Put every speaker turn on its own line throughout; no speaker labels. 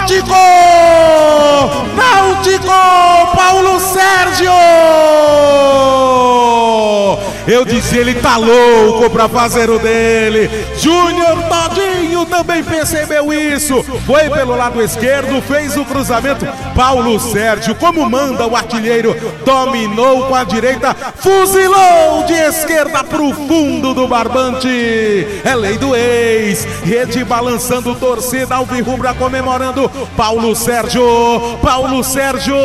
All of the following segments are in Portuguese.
Náutico! Náutico! Paulo Sérgio! Eu disse, ele tá louco pra fazer o dele. Júnior Todinho também percebeu isso. Foi pelo lado esquerdo, fez o cruzamento. Paulo Sérgio, como manda o artilheiro, dominou com a direita, fuzilou de esquerda pro fundo do barbante. É lei do ex. Rede balançando, torcida alvirrubra comemorando. Paulo Sérgio! Paulo Sérgio!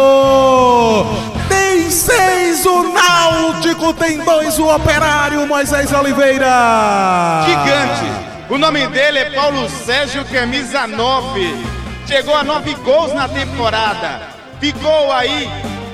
Tem 6 o Náutico, tem 2 o Operário, Moisés Oliveira.
Gigante. O nome dele é Paulo Sérgio, camisa 9. Chegou a 9 gols na temporada. Ficou aí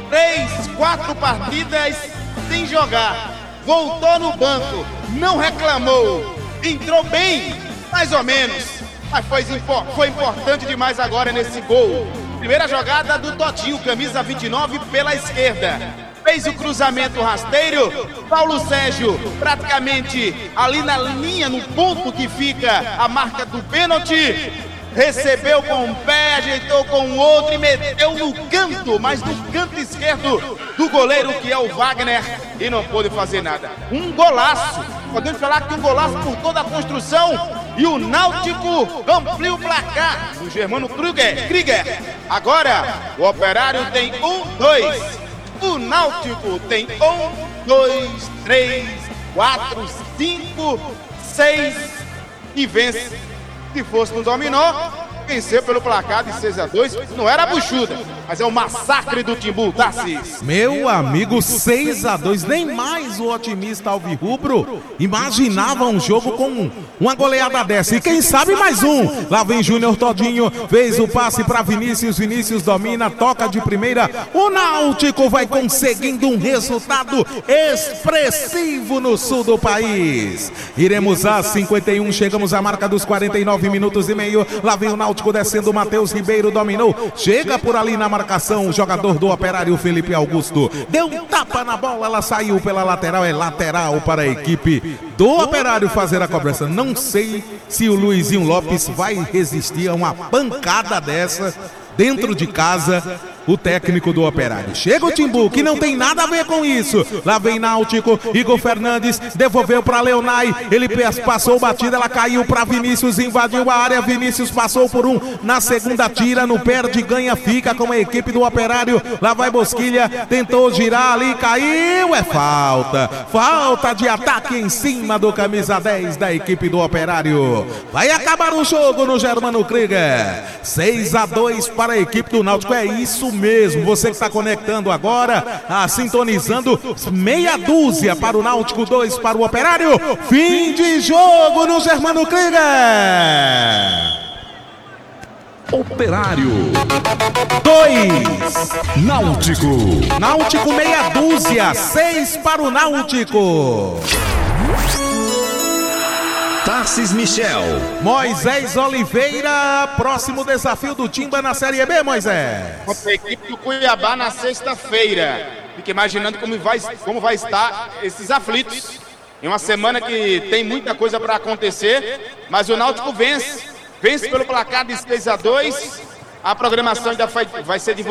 3-4 partidas sem jogar. Voltou no banco, não reclamou. Entrou bem, mais ou menos. Mas foi importante demais agora nesse gol. Primeira jogada do Todinho, camisa 29 pela esquerda. Fez o cruzamento rasteiro. Paulo Sérgio, praticamente ali na linha, no ponto que fica a marca do pênalti. Recebeu com um pé, ajeitou com o outro e meteu no canto, mas no canto esquerdo do goleiro, que é o Wagner, e não pôde fazer nada. Um golaço. Podemos falar que um golaço por toda a construção. E o Náutico amplia o placar do Germano Krieger. Agora, o Operário tem 1-2. O Náutico tem 1, 2, 3, 4, 5, 6 e vence. Se fosse no dominó, venceu pelo placar de 6-2. Não era buchuda, mas é o massacre do Timbu, Tarcísio.
Meu amigo, 6-2, nem mais o otimista alvirrubro imaginava um jogo com uma goleada dessa. E quem sabe mais um. Lá vem Júnior Todinho, fez o passe para Vinícius. Vinícius domina, toca de primeira. O Náutico vai conseguindo um resultado expressivo no sul do país. Iremos a 51, chegamos à marca dos 49 minutos e meio. Lá vem o Náutico descendo, Matheus Ribeiro dominou. Chega por ali na marcação o jogador do Operário, Felipe Augusto. Deu um tapa na bola, ela saiu pela lateral. É lateral para a equipe do Operário fazer a cobrança. Não sei se o Luizinho Lopes vai resistir a uma pancada dessa dentro de casa. O técnico do Operário. Chega o Timbu, que não tem nada a ver com isso. Lá vem Náutico, Igor Fernandes devolveu para Leonai. Ele passou batida, ela caiu para Vinícius, invadiu a área. Vinícius passou por um, na segunda tira, no perde, ganha, fica com a equipe do Operário. Lá vai Bosquilha, tentou girar ali, caiu. É falta. Falta de ataque em cima do camisa 10 da equipe do Operário. Vai acabar o jogo no Germano Krieger. 6-2 para a equipe do Náutico. É isso mesmo, você que está conectando agora, sintonizando, meia dúzia para o Náutico, 2 para o Operário. Fim de jogo no Germano Krieger.
Operário
2,
Náutico
meia dúzia, 6 para o Náutico.
Tarcísio Michel,
Moisés Oliveira, próximo desafio do Timba na Série B, Moisés.
Contra a equipe do Cuiabá na sexta-feira. Fique imaginando como vai estar esses aflitos. Em uma semana que tem muita coisa para acontecer, mas o Náutico vence pelo placar de 6-2. A programação ainda vai ser divulgada.